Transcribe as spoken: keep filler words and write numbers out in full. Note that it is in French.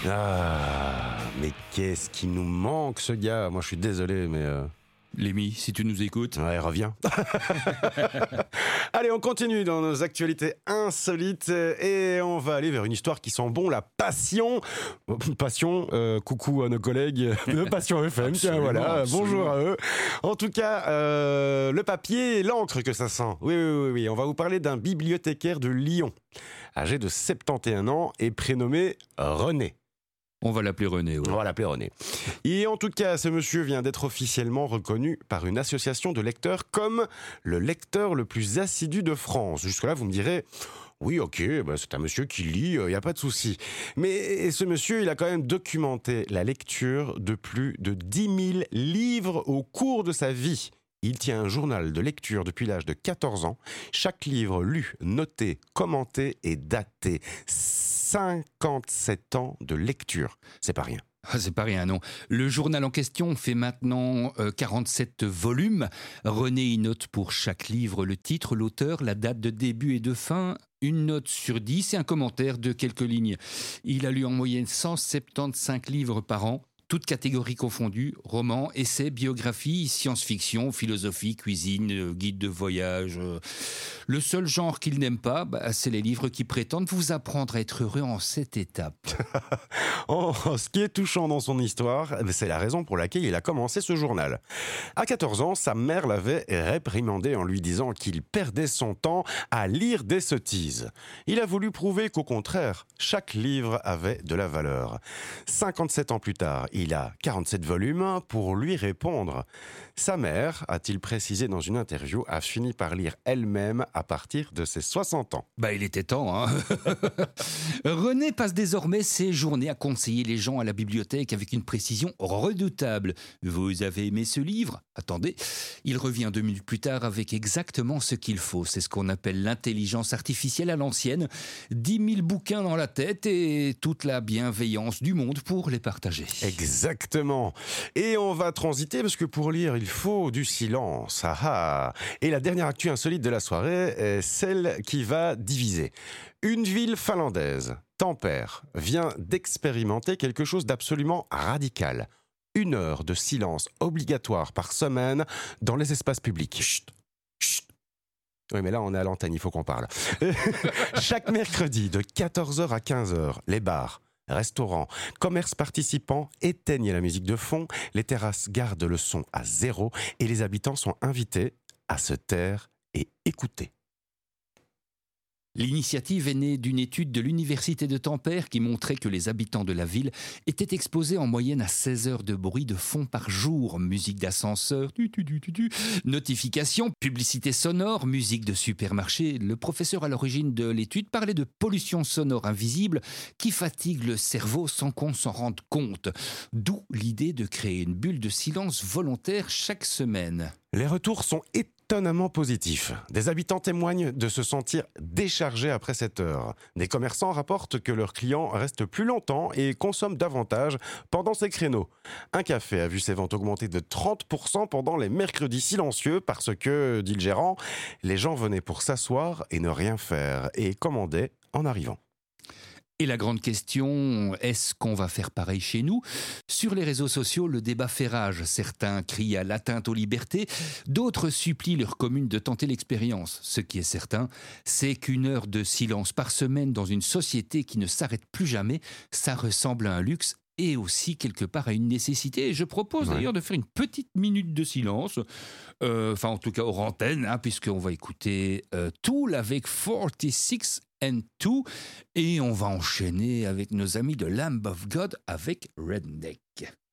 Ah, mais qu'est-ce qui nous manque, ce gars? Moi, je suis désolé, mais... Euh... Lémi, si tu nous écoutes. Ouais, reviens. Allez, on continue dans nos actualités insolites et on va aller vers une histoire qui sent bon, la passion. Passion, euh, coucou à nos collègues de Passion F M, tiens, voilà, absolument. Bonjour à eux. En tout cas, euh, le papier et l'encre que ça sent. Oui, oui, oui, oui, on va vous parler d'un bibliothécaire de Lyon, âgé de soixante et onze ans et prénommé René. On va l'appeler René. Ouais. On va l'appeler René. Et en tout cas, ce monsieur vient d'être officiellement reconnu par une association de lecteurs comme le lecteur le plus assidu de France. Jusque-là, vous me direz, oui, ok, bah c'est un monsieur qui lit, il euh, n'y a pas de souci. Mais ce monsieur, il a quand même documenté la lecture de plus de dix mille livres au cours de sa vie. Il tient un journal de lecture depuis l'âge de quatorze ans. Chaque livre lu, noté, commenté et daté. cinquante-sept ans de lecture. C'est pas rien. Ah, c'est pas rien, non. Le journal en question fait maintenant euh, quarante-sept volumes. René y note pour chaque livre le titre, l'auteur, la date de début et de fin, une note sur dix et un commentaire de quelques lignes. Il a lu en moyenne cent soixante-quinze livres par an. Toutes catégories confondues, romans, essais, biographies, science-fiction, philosophie, cuisine, euh, guide de voyage. Euh. Le seul genre qu'il n'aime pas, bah, c'est les livres qui prétendent vous apprendre à être heureux en sept étapes. Oh, ce qui est touchant dans son histoire, c'est la raison pour laquelle il a commencé ce journal. À quatorze ans, sa mère l'avait réprimandé en lui disant qu'il perdait son temps à lire des sottises. Il a voulu prouver qu'au contraire, chaque livre avait de la valeur. cinquante-sept ans plus tard, il a quarante-sept volumes pour lui répondre. Sa mère, a-t-il précisé dans une interview, a fini par lire elle-même à partir de ses soixante ans. Bah, il était temps, hein. René passe désormais ses journées à conseiller les gens à la bibliothèque avec une précision redoutable. Vous avez aimé ce livre? Attendez, il revient deux minutes plus tard avec exactement ce qu'il faut. C'est ce qu'on appelle l'intelligence artificielle à l'ancienne. dix mille bouquins dans la tête et toute la bienveillance du monde pour les partager. Exactement. Et on va transiter parce que pour lire, il faut du silence. Ah ah. Et la dernière actu insolite de la soirée est celle qui va diviser. Une ville finlandaise, Tampere, vient d'expérimenter quelque chose d'absolument radical. Une heure de silence obligatoire par semaine dans les espaces publics. Chut, chut. Oui, mais là, on est à l'antenne, il faut qu'on parle. Chaque mercredi, de quatorze heures à quinze heures, les bars, restaurants, commerces participants éteignent la musique de fond, les terrasses gardent le son à zéro et les habitants sont invités à se taire et écouter. L'initiative est née d'une étude de l'université de Tampere qui montrait que les habitants de la ville étaient exposés en moyenne à seize heures de bruit de fond par jour. Musique d'ascenseur, tu, tu, tu, tu, tu, notifications, publicité sonore, musique de supermarché. Le professeur à l'origine de l'étude parlait de pollution sonore invisible qui fatigue le cerveau sans qu'on s'en rende compte. D'où l'idée de créer une bulle de silence volontaire chaque semaine. Les retours sont étonnamment positifs. Des habitants témoignent de se sentir déchargés après cette heure. Des commerçants rapportent que leurs clients restent plus longtemps et consomment davantage pendant ces créneaux. Un café a vu ses ventes augmenter de trente pour cent pendant les mercredis silencieux parce que, dit le gérant, les gens venaient pour s'asseoir et ne rien faire et commandaient en arrivant. Et la grande question, est-ce qu'on va faire pareil chez nous? Sur les réseaux sociaux, le débat fait rage. Certains crient à l'atteinte aux libertés, d'autres supplient leur commune de tenter l'expérience. Ce qui est certain, c'est qu'une heure de silence par semaine dans une société qui ne s'arrête plus jamais, ça ressemble à un luxe et aussi quelque part à une nécessité. Et je propose ouais. d'ailleurs de faire une petite minute de silence, euh, enfin en tout cas hors antenne, hein, puisqu'on va écouter euh, Tool avec forty-six and two et on va enchaîner avec nos amis de Lamb of God avec Redneck.